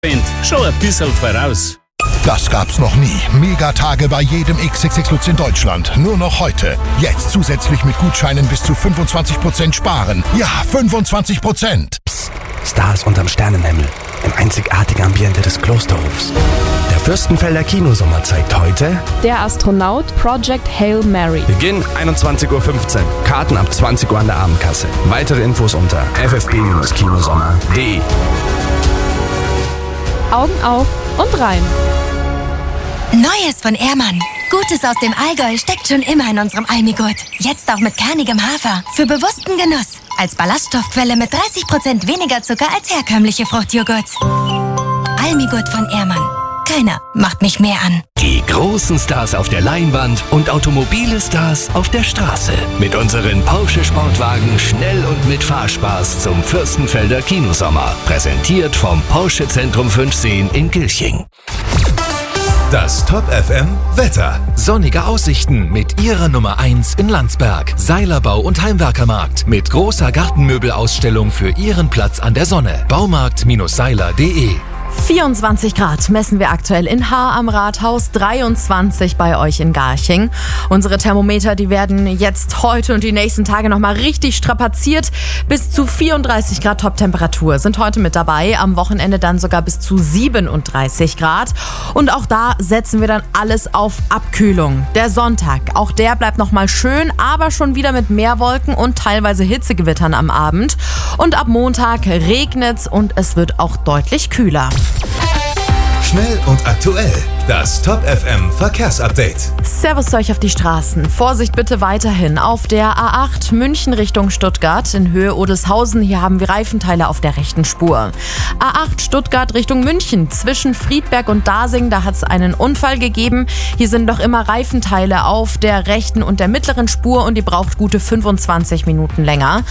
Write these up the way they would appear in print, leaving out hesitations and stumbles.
Schon ein bisschen voraus. Das gab's noch nie. Megatage bei jedem XXX Lutz in Deutschland. Nur noch heute. Jetzt zusätzlich mit Gutscheinen bis zu 25% sparen. Ja, 25%. Psst. Stars unterm Sternenhimmel. Im einzigartigen Ambiente des Klosterhofs. Der Fürstenfelder Kinosommer zeigt heute Der Astronaut Project Hail Mary. Beginn 21:15 Uhr. Karten ab 20 Uhr an der Abendkasse. Weitere Infos unter ffb-kinosommer.de. Augen auf und rein. Neues von Ehrmann. Gutes aus dem Allgäu steckt schon immer in unserem Almigurt. Jetzt auch mit kernigem Hafer. Für bewussten Genuss. Als Ballaststoffquelle mit 30% weniger Zucker als herkömmliche Fruchtjoghurts. Almigurt von Ehrmann. Keiner macht mich mehr an. Die großen Stars auf der Leinwand und automobile Stars auf der Straße. Mit unseren Porsche Sportwagen schnell und mit Fahrspaß zum Fürstenfelder Kinosommer. Präsentiert vom Porsche Zentrum 5 Seen in Gilching. Das Top FM Wetter. Sonnige Aussichten mit Ihrer Nummer 1 in Landsberg. Seilerbau und Heimwerkermarkt mit großer Gartenmöbelausstellung für Ihren Platz an der Sonne. Baumarkt-seiler.de. 24 Grad messen wir aktuell in Haar am Rathaus, 23 bei euch in Garching. Unsere Thermometer, die werden jetzt heute und die nächsten Tage nochmal richtig strapaziert. Bis zu 34 Grad Top-Temperatur sind heute mit dabei. Am Wochenende dann sogar bis zu 37 Grad. Und auch da setzen wir dann alles auf Abkühlung. Der Sonntag, auch der bleibt nochmal schön, aber schon wieder mit Meerwolken und teilweise Hitzegewittern am Abend. Und ab Montag regnet's und es wird auch deutlich kühler. Schnell und aktuell. Das Top FM Verkehrsupdate. Servus zu euch auf die Straßen. Vorsicht bitte weiterhin auf der A8 München Richtung Stuttgart in Höhe Odelshausen. Hier haben wir Reifenteile auf der rechten Spur. A8 Stuttgart Richtung München zwischen Friedberg und Dasing. Da hat es einen Unfall gegeben. Hier sind noch immer Reifenteile auf der rechten und der mittleren Spur und die braucht gute 25 Minuten länger.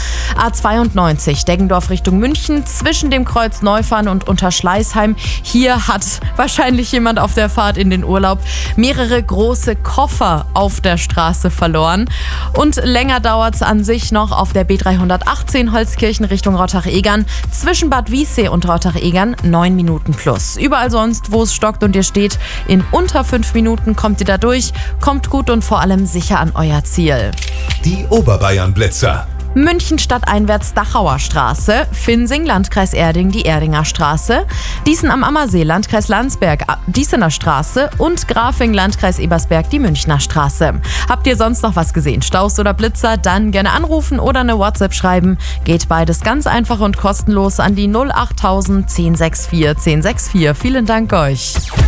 A92 Deggendorf Richtung München zwischen dem Kreuz Neufahren und Unterschleißheim. Hier hat wahrscheinlich jemand auf der Fahrt in den Urlaub mehrere große Koffer auf der Straße verloren. Und länger dauert es an sich noch auf der B318 Holzkirchen Richtung Rottach-Egern zwischen Bad Wiessee und Rottach-Egern 9 Minuten plus. Überall sonst, wo es stockt und ihr steht, in unter 5 Minuten kommt ihr da durch. Kommt gut und vor allem sicher an euer Ziel. Die Oberbayern-Blitzer. München stadteinwärts Dachauer Straße, Finsing, Landkreis Erding, die Erdinger Straße, Diesen am Ammersee, Landkreis Landsberg, Diesener Straße und Grafing, Landkreis Ebersberg, die Münchner Straße. Habt ihr sonst noch was gesehen? Staus oder Blitzer? Dann gerne anrufen oder eine WhatsApp schreiben. Geht beides ganz einfach und kostenlos an die 08000 1064 1064. Vielen Dank euch.